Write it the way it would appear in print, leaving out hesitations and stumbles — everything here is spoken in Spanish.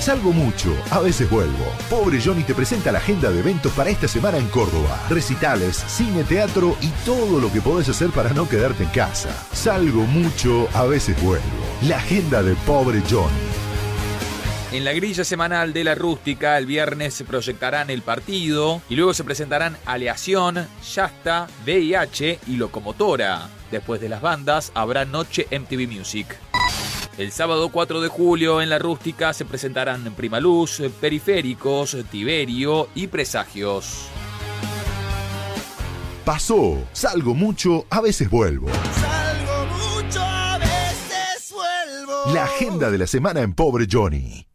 Salgo mucho, a veces vuelvo. Pobre Johnny te presenta la agenda de eventos para esta semana en Córdoba. Recitales, cine, teatro y todo lo que podés hacer para no quedarte en casa. Salgo mucho, a veces vuelvo. La agenda de Pobre Johnny. En la grilla semanal de La Rústica, el viernes se proyectarán El Partido y luego se presentarán Aleación, Yasta, VIH y Locomotora. Después de las bandas, habrá Noche MTV Music. El sábado 4 de julio en La Rústica se presentarán Primaluz, Periféricos, Tiberio y Presagios. Pasó, salgo mucho, a veces vuelvo. Salgo mucho, a veces vuelvo. La agenda de la semana en Pobre Johnny.